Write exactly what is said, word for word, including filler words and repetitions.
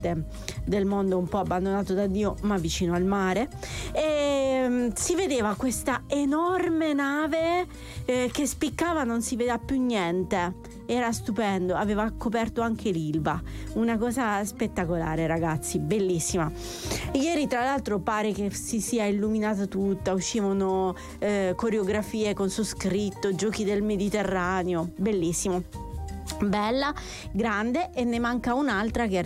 del mondo un po' abbandonato da Dio, ma vicino al mare, e um, si vedeva questa enorme nave eh, che spiccava, non si vedeva più niente, era stupendo, aveva coperto anche l'Ilva, una cosa spettacolare, ragazzi, bellissima. Ieri tra l'altro pare che si sia illuminata tutta, uscivano eh, coreografie con su scritto Giochi del Mediterraneo, bellissimo, bella, grande, e ne manca un'altra che